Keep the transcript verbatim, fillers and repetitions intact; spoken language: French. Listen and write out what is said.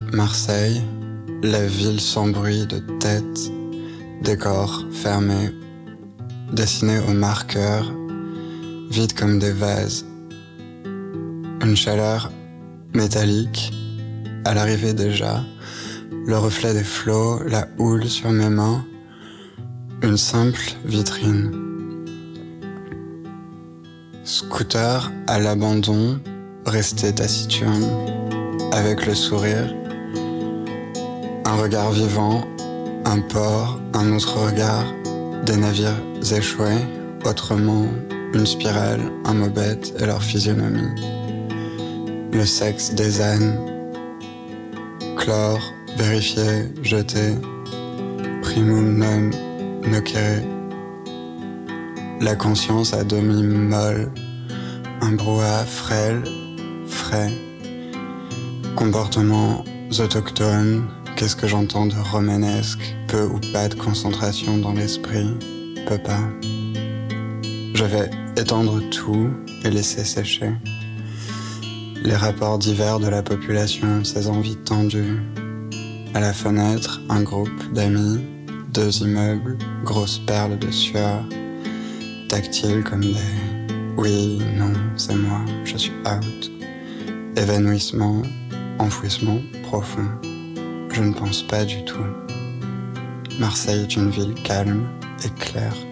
Marseille, la ville sans bruit de tête, décor fermé, dessiné au marqueur, vide comme des vases. Une chaleur métallique, à l'arrivée déjà, le reflet des flots, la houle sur mes mains, une simple vitrine. Scooter à l'abandon, resté taciturne, avec le sourire, un regard vivant, un port, un autre regard, des navires échoués, autrement une spirale, un mot bête et leur physionomie. Le sexe des ânes, chlore, vérifié, jeté, primum non nocere. La conscience à demi molle, un brouhaha frêle, frais. Comportements autochtones, qu'est-ce que j'entends de romanesque, peu ou pas de concentration dans l'esprit, peu pas. Je vais étendre tout et laisser sécher. Les rapports divers de la population, ses envies tendues. À la fenêtre, un groupe d'amis, deux immeubles, grosses perles de sueur, tactiles comme des « oui, non, c'est moi, je suis out ». Évanouissement, enfouissement profond. Je ne pense pas du tout. Marseille est une ville calme et claire.